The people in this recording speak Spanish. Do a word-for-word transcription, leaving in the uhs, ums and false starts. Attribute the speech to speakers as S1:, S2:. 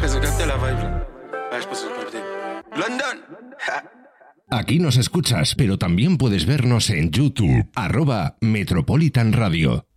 S1: que se capte la vibe là. Ouais, je pense que c'est pas bien. London.
S2: Aquí nos escuchas, pero también puedes vernos en YouTube, arroba Metropolitan Radio.